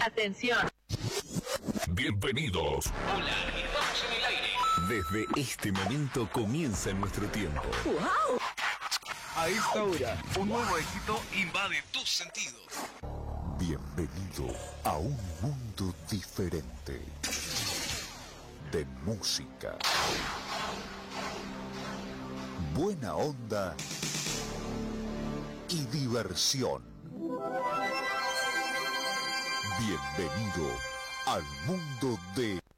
Atención. Bienvenidos. Hola, estamos en el aire. Desde este momento comienza nuestro tiempo. ¡Wow! A esta hora, un nuevo éxito invade tus sentidos. Bienvenido a un mundo diferente de música, buena onda y diversión. Bienvenido al mundo de